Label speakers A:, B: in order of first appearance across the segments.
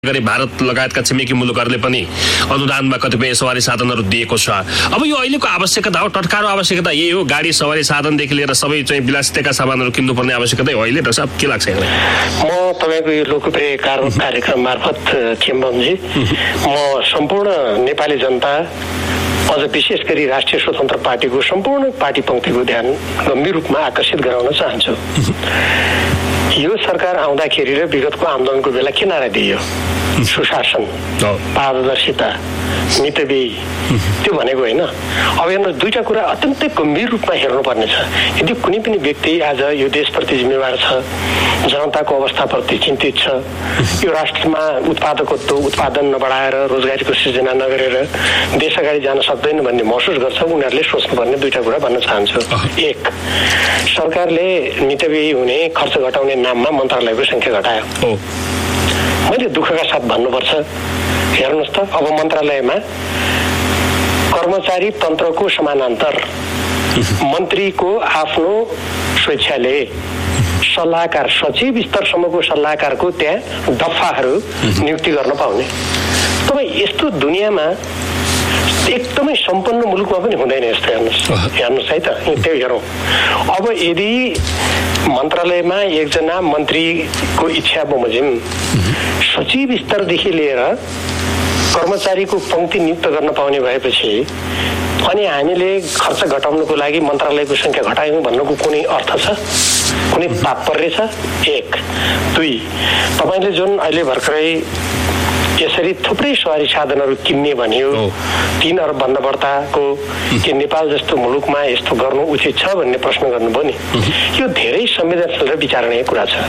A: गरी भारत लगायतका छिमेकी मुलुकहरूले पनि अनुदानमा कतिपय सवारी साधनहरू दिएको छ। अब यो अहिलेको आवश्यकता हो, टटकारो आवश्यकता यही हो, गाडी सवारी साधनदेखि लिएर सबै चाहिँ विलासिताका सामानहरू किन्नुपर्ने आवश्यकता हो अहिले। डाक्टर साहब के लाग्छ यहाँलाई?
B: म तपाईँको यो लोकप्रिय कार्यक्रम मार्फत चेम्बमजी म सम्पूर्ण नेपाली जनता अझ विशेष गरी राष्ट्रिय स्वतन्त्र पार्टीको सम्पूर्ण पार्टी पङ्क्तिको ध्यान गम्भीर रूपमा आकर्षित गराउन चाहन्छु। यो सरकार आउँदाखेरि र विगतको आन्दोलनको बेला के नारा दियो? सुशासन, पारदर्शिता, मितव्ययी, त्यो भनेको होइन। अब हेर्नु, दुईटा कुरा अत्यन्तै गम्भीर रूपमा हेर्नुपर्ने छ। यदि कुनै पनि व्यक्ति आज यो देशप्रति जिम्मेवार छ, जनताको अवस्थाप्रति चिन्तित छ, यो राष्ट्रमा उत्पादन नबढाएर रोजगारीको सृजना नगरेर देश अगाडि जान सक्दैन भन्ने महसुस गर्छ, उनीहरूले सोच्नुपर्ने दुईटा कुरा भन्न चाहन्छु। एक, सरकारले मितव्ययी हुने, खर्च घटाउने नाममा मन्त्रालयको संख्या घटायो। मैले दुःखका साथ भन्नुपर्छ, हेर्नुहोस् त, अब मन्त्रालयमा कर्मचारी तन्त्रको समानान्तर मन्त्रीको आफ्नो स्वेच्छाले सल्लाहकार, सचिव स्तरसम्मको सल्लाहकारको त्यहाँ दफाहरू नियुक्ति गर्न पाउने। तपाईँ यस्तो दुनियाँमा एकदमै सम्पन्न मुलुकमा पनि हुँदैन यस्तो। हेर्नुहोस् है त, त्यो हेरौँ। अब यदि मन्त्रालयमा एकजना मन्त्रीको इच्छा बमोजिम सचिव स्तरदेखि लिएर कर्मचारीको पङ्क्ति नियुक्त गर्न पाउने भएपछि अनि हामीले खर्च घटाउनको लागि मन्त्रालयको संख्या घटायौँ भन्नुको कुनै अर्थ छ? कुनै तात्पर्य छ? एक। दुई, तपाईँले जुन अहिले भर्खरै यसरी थुप्रै सवारी साधनहरू किन्ने भनियो, 3 अरब भन्दा बढ्ताको, के नेपाल जस्तो मुलुकमा यस्तो गर्नु उचित छ भन्ने प्रश्न गर्नुभयो नि। यो धेरै संवेदनशील र विचारणीय कुरा छ।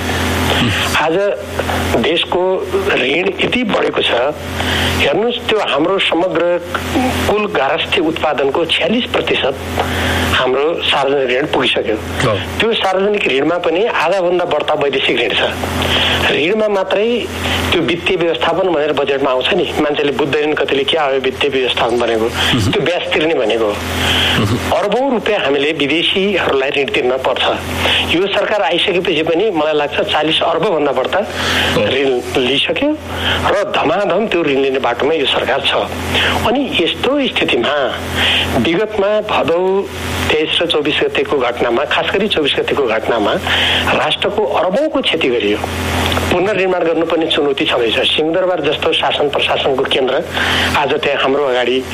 B: आज देशको ऋण यति बढेको छ, हेर्नुहोस्, त्यो हाम्रो समग्र कुल गारस्थ्य उत्पादनको 46% हाम्रो सार्वजनिक ऋण पुगिसक्यो। त्यो सार्वजनिक ऋणमा पनि आधाभन्दा बढ्ता वैदेशिक ऋण छ। ऋणमा मात्रै त्यो वित्तीय व्यवस्थापन भनेर बजेटमा आउँछ नि, मान्छेले बुझ्दैनन् कतिले के आयो वित्तीय व्यवस्थापन भनेको, त्यो ब्याज तिर्ने भनेको। अर्बौं रुपियाँ हामीले विदेशीहरूलाई ऋण तिर्न पर्छ। यो सरकार आइसकेपछि पनि मलाई लाग्छ 40 अर्ब भन्दा बढ्ता ऋण लिइसक्यो र धमाधम त्यो ऋण लिने बाटोमा यो सरकार छ। अनि यस्तो स्थितिमा विगतमा भदौ 23 र 24 गतेको घटनामा, खास गरी 24 गतेको घटनामा राष्ट्रको अर्बौंको क्षति गरियो। पुनर्निर्माण गर्नुपर्ने चुनौती छँदैछ। सिंहदरबार जस्तो शासन प्रशासनको केन्द्र आज त्यहाँ हाम्रो अगाडि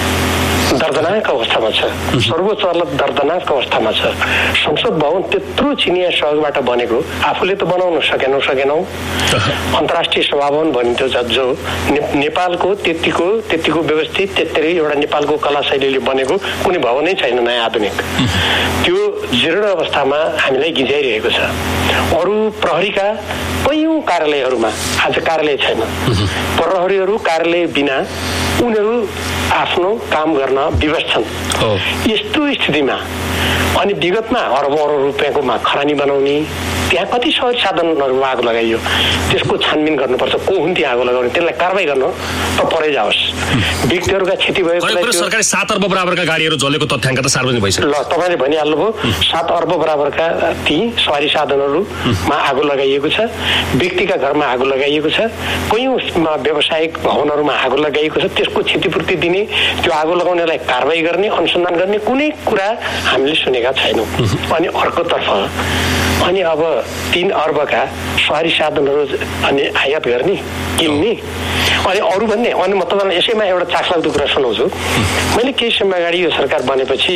B: दर्दनाक अवस्थामा छ। सर्वोच्च अदालत दर्दनाक अवस्थामा छ। संसद भवन त्यत्रो चिनिया सहयोगबाट बनेको, आफूले त बनाउन सकेनौ। अन्तर्राष्ट्रिय सभाभवन भनिन्थ्यो जो नेपालको त्यतिको व्यवस्थित, त्यतिकै एउटा नेपालको कला शैलीले बनेको कुनै भवनै छैन नयाँ आधुनिक। त्यो जीर्ण अवस्थामा हामीलाई गिजाइरहेको छ। अरू प्रहरीका कैयौं कार्यालयहरूमा आज कार्यालय छैन। प्रहरीहरू कार्यालय बिना उनीहरू आफ्नो काम गर्न विवश छन्। यस्तो स्थितिमा अनि विगतमा अर्बौं रुपियाँको खरानी बनाउने, त्यहाँ कति सवारी साधनहरूमा आगो लगाइयो, त्यसको छानबिन गर्नुपर्छ। को हुन् त्यहाँ आगो लगाउने, त्यसलाई कारवाही गर्न त परै जाओस्। व्यक्तिहरूका क्षति भएको
A: सरकारले 7 अर्ब बराबरका गाडीहरू जलेको तथ्याङ्क त सार्वजनिक भइसक्यो।
B: ल, तपाईँले भनिहाल्नुभयो, 7 अर्ब बराबरका ती सवारी साधनहरूमा आगो लगाइएको छ, व्यक्तिका घरमा आगो लगाइएको छ, कैयौं व्यावसायिक भवनहरूमा आगो लगाइएको छ। त्यसको क्षतिपूर्ति दिने, त्यो आगो लगाउनेलाई कारवाही गर्ने, अनुसन्धान गर्ने कुनै कुरा हामीले सुनेका छैनौँ। अनि अर्कोतर्फ अनि अब 3 अर्बका सवारी साधनहरू अनि आयात गर्ने, किन्ने, अनि अरू भन्ने। अनि म तपाईँलाई यसैमा एउटा चाखलाग्दो कुरा सुनाउँछु। मैले केही समय अगाडि यो सरकार बनेपछि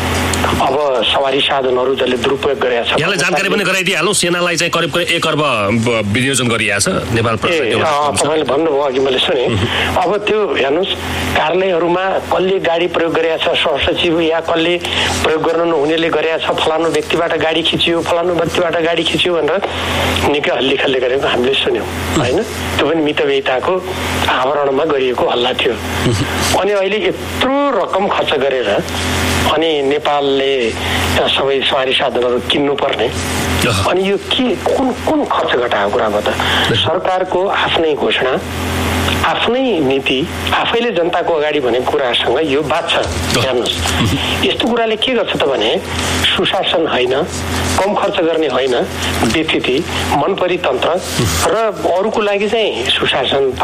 B: अब सवारी साधनहरू जसले दुरुपयोग गरेका छ,
A: यहाँलाई जानकारी पनि गराइदिइहालौँ। सेनालाई चाहिँ करिब 1 अर्ब विनियोजन गरिएको छ नेपाल।
B: तपाईँले भन्नुभयो अघि, मैले सुने। अब त्यो हेर्नुहोस्, कार्यालयहरूमा कसले गाडी प्रयोग गरेका छ, सहसचिव या कसले प्रयोग गर्न नहुनेले गरेका छ, फलानु व्यक्तिबाट गाडी खिचियो, फलानु व्यक्तिबाट गाडी खिचियो भनेर निकै हल्ली खल्ली गरेको हामीले सुन्यौँ होइन। त्यो पनि मितव्ययिताको आवरणमा गरिएको हल्ला थियो। अनि अहिले यत्रो रकम खर्च गरेर अनि नेपालले सबै सवारी साधनहरू किन्नुपर्ने, अनि यो के कुन खर्च घटाएको कुरा बताए? सरकारको आफ्नै घोषणा आफ्नै नीति आफैले जनताको अगाडि भनेको कुरासँग यो बाँच्छ। हेर्नुहोस्, यस्तो कुराले के गर्छ त भने सुशासन होइन, कम खर्च गर्ने होइन, व्यतिथि मनपरी तन्त्र र अरूको लागि चाहिँ सुशासन